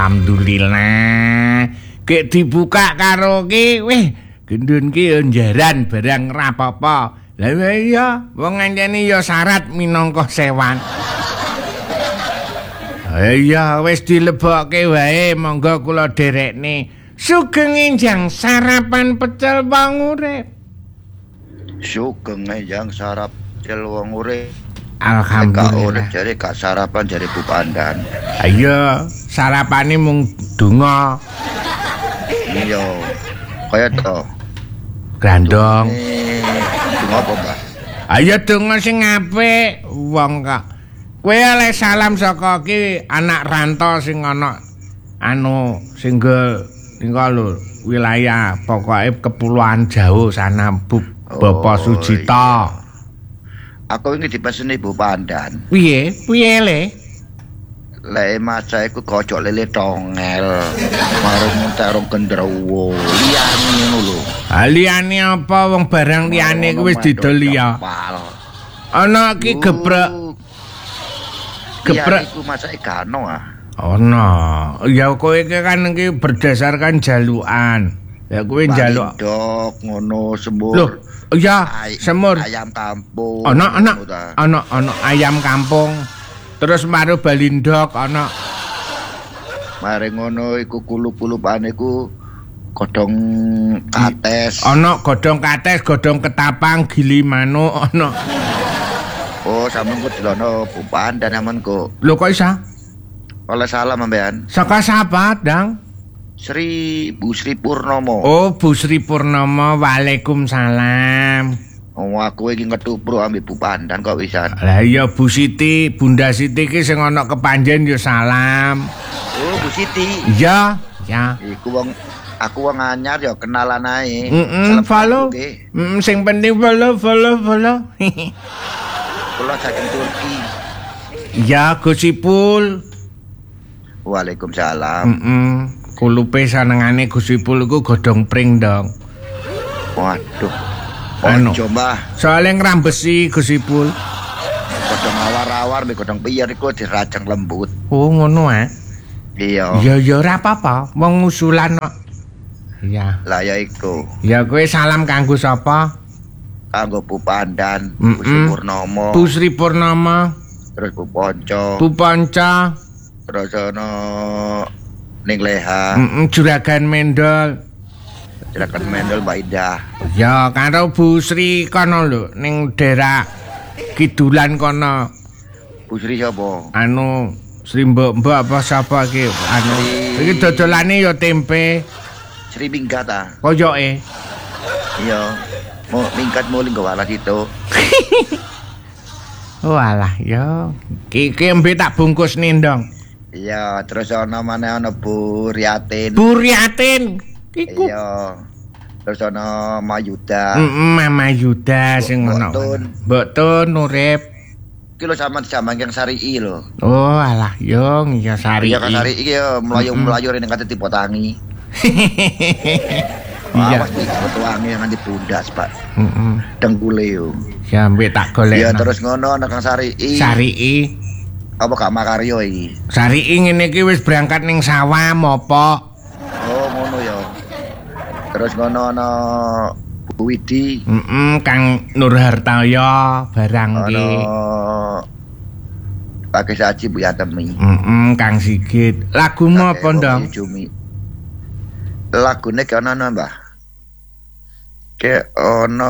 Alhamdulillah. Kek dibuka karo ki, weh, gendun ki njaran barang rapopo. Lah iya, wong ngancani ya syarat minangka sewan. Iya, wis dilebokke wae, monggo kula derekne. Sugeng enjang sarapan pecel wong urip. Sugeng enjang sarap pecel wong urip. Alhamdulillah. Jare gak sarapan jare Bu Pandan. Ayo, sarapane mung donga. Iya. Kaya to. Grandong. Donga apa, Mbak? Ayo donga sing apik, wong kok. Kowe oleh salam saka ki anak rantau sing ana single lho wilayah pokoke Kepulauan Jawa sana Bapak Sujito. Aku ingin dipeseni Bu Pandan. Piye le? Lek maca iku kocok lele tongel. Marung tarung gendrowo. Liyane ngono lho. Liyane apa wong barang liyane ku wis didol ya. Ana iki geprek. Geprek iku macake gano Ono. Ya kowe iki kan iki berdasarkan jalukan. Ya kowe njaluk dok ngono semur. Loh, iya, semur. Ayam kampung. Ana ayam kampung. Terus maru balindok ana. Mare ngono iku kulup-kulupane iku godhong kates. Ana godhong kates, godhong ketapang, gili manuk ana. Oh, sampeyan kok dilono Bu Pandan sampeyan kok. Lho kok isa? Oleh salam sampean. Saka sapa, Dang? Bu Sri Purnomo. Oh, Bu Sri Purnomo. Waalaikumsalam. Oh, aku iki ngetupro ambek Bu Pandan kok wisan. Lah iya Bu Siti, Bunda Siti ki sing ana kepanjen yo salam. Oh, Bu Siti. Iya, ya. Aku wong anyar yo kenalan ae. Follow. Sing penting follow. Kula saking Turki. Ya, Gusipul. Waalaikumsalam. Kulupe sanengane Gusipul iku godhong pring, Dong. Waduh. Coba. Soale ngrambesi Gusipul. Godhong awar-awar mek godhong piyar iku dirajang lembut. Oh, ngono Iya. Ya ora apa-apa, wong ngusulan kok. Iya. Lah ya iku. Ya kowe salam kanggo sapa? Kanggo Bu Pandan, Bu Sri Purnomo. Bu Sri Purnomo. Terus Bu Ponco. Bu Ponco. Terus ana ning Leha. Juragan Mendol. Juragan Mendol Mbak Indah. Ya, karo Bu Sri kono lho ning daerah kidulan kono. Bu Sri sapa? Sri Mbok apa sapa iki? Iki dodolane ya tempe. Sri Minggat ta? Koyoke. Iya. Mau mingkat muling go alas itu. Walah, ya. Iki embe tak bungkus nindong. Iya, terus ana maneh ana Bu Riatin. Bu Riatin. Iku. Iya. Terus ana Mayuda. Mama Yuda sing ngono. Mbok Tun urip. Iki lho sampean disamang yang Sarii lho. Oh, alah, yo ya Sarii. Iya kan Sarii iki ya melayu-melayu ning kate Tipotangi. Iya. Awas iki Tipotangi nganti bundas, Pak. Dengkule yo. Ya mbek tak golek. Iya, terus ngono ana Kang Sarii. Sarii. Apa Kak Makaryo iki? Sarii ngene iki wis berangkat ning sawah mopo. Oh, ngono ya. Terus ngono ana Bu Widi. Kang Nur Hartoyo barang iki. Pakai saji Bu Yatemi. Kang Sigit. Lagu apa, Ndong? Lagune ki ana Mbah. Ke ana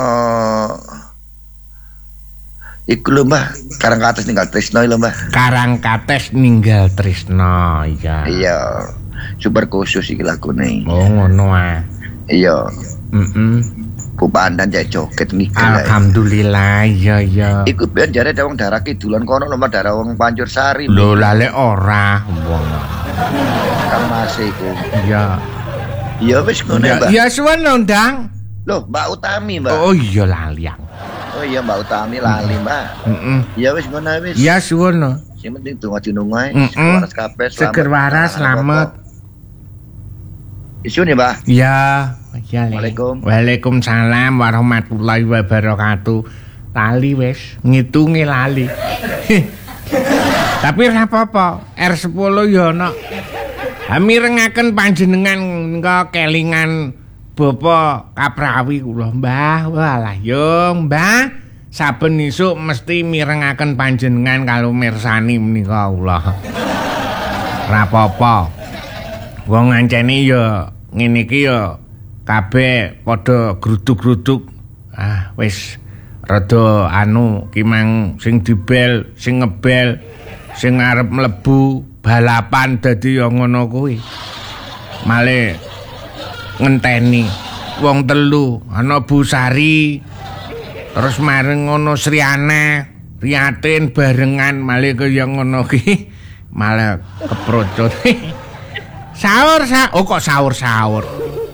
iku lho Mbah, Karangkates ninggal Trisno lho Mbah. Karangkates ninggal Trisno, iya. Iya. Super khusus iki lagune. Oh, ngono Iya. Bu Pandan jek joget ninggal. Alhamdulillah, iya. Iku ben jare wong daerah kidulan kono lho Mbah, daerah wong Pancur Sari. Lho, lale ora wong. Kang Mas iku. Iya. Iya wis ngono Mbah. Ya suwun Ndang. Loh, Mbak Utami, Mbak. Oh iya lali. Oh iya Mbak Utami lali, Mbak. Iya wis ngono wis. Ya suwun. Sing penting donga dinunga ae. Waras kabeh selamat. Seger waras selamat. Isun ya, Mbak? Iya. Waalaikumsalam warahmatullahi wabarakatuh. Lali wis, ngitunge lali. Tapi ora apa-apa, R10 ya ana. Mirengaken panjenengan engko kelingan Bapak Kaprawi kula, Mbah. Walah yo, Mbah. Saben isuk mesti mirengaken panjenengan kalau mirsani menika kula. Ora apa-apa. Wong nganceni ya ngene iki ya kabeh padha gruduk-gruduk. Wis rada kimang sing dibel, sing ngebel, sing arep mlebu balapan dadi ya ngono kuwi. Male ngenteni wong telu, ana Bu Sari, terus mareng ngono Sriana, Riatin barengan male kaya ngono ki. Malah keprocut. Sahur. Oh kok sahur.